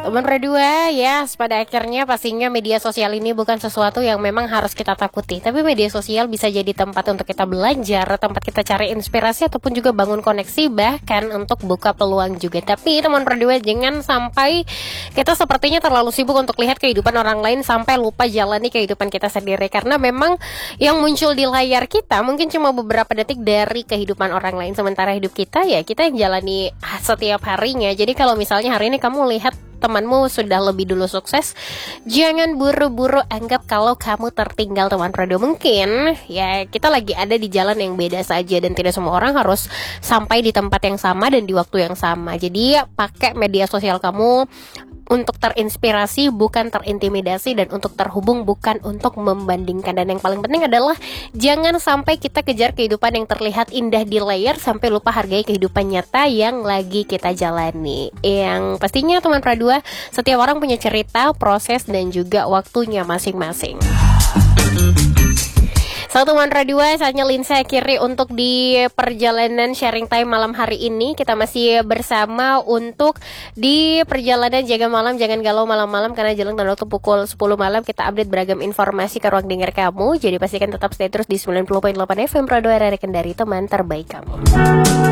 Teman Redua, ya, pada akhirnya pastinya media sosial ini bukan sesuatu yang memang harus kita takuti. Tapi media sosial bisa jadi tempat untuk kita belajar, tempat kita cari inspirasi ataupun juga bangun koneksi, bahkan untuk buka peluang juga. Tapi teman Redua, jangan sampai kita sepertinya terlalu sibuk untuk lihat kehidupan orang lain sampai lupa jalani kehidupan kita sendiri. Karena memang yang muncul di layar kita mungkin cuma beberapa detik dari kehidupan orang lain. Sementara hidup kita, ya kita yang jalani setiap harinya. Jadi kalau misalnya hari ini kamu lihat temanmu sudah lebih dulu sukses, jangan buru-buru anggap kalau kamu tertinggal, teman Prodo. Mungkin ya kita lagi ada di jalan yang beda saja, dan tidak semua orang harus sampai di tempat yang sama dan di waktu yang sama. Jadi pakai media sosial kamu untuk terinspirasi, bukan terintimidasi, dan untuk terhubung, bukan untuk membandingkan. Dan yang paling penting adalah jangan sampai kita kejar kehidupan yang terlihat indah di layar sampai lupa hargai kehidupan nyata yang lagi kita jalani. Yang pastinya teman Pradua, setiap orang punya cerita, proses, dan juga waktunya masing-masing. Teman Radua, saatnya Linsa akhiri untuk di perjalanan sharing time malam hari ini. Kita masih bersama untuk di perjalanan jaga malam, jangan galau malam-malam, karena jalan dan waktu pukul 10 malam kita update beragam informasi ke ruang dengar kamu. Jadi pastikan tetap stay terus di 90.8 FM Radua, dari teman terbaik kamu.